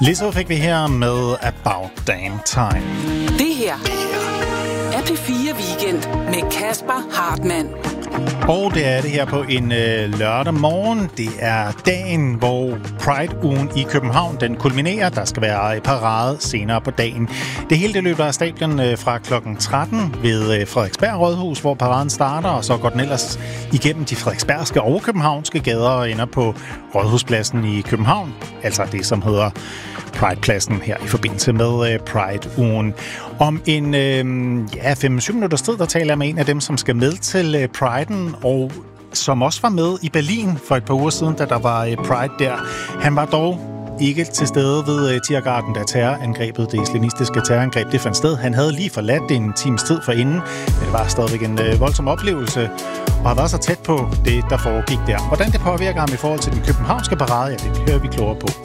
Lizzo fik vi her med About Damn Time. Det her er P4 Weekend med Kasper Hartmann. Og det er det her på en lørdag morgen. Det er dagen, hvor Pride-ugen i København den kulminerer. Der skal være parade senere på dagen. Det hele det løber af stablen fra klokken 13 ved Frederiksberg Rådhus, hvor paraden starter, og så går den ellers igennem de frederiksbergske og københavnske gader og ender på Rådhuspladsen i København. Altså det, som hedder Pride-pladsen her i forbindelse med Pride-ugen. Om en 5-7 minutters tid, der taler jeg med en af dem, som skal med til Pride'en, og som også var med i Berlin for et par uger siden, da der var Pride der. Han var dog ikke til stede ved Tiergarten, da terrorangrebet, det islamistiske terrorangreb, det fandt sted. Han havde lige forladt det en times tid forinden, men det var stadigvæk en voldsom oplevelse, og har været så tæt på det, der foregik der. Hvordan det påvirker ham i forhold til den københavnske parade, ja, det hører vi klogere på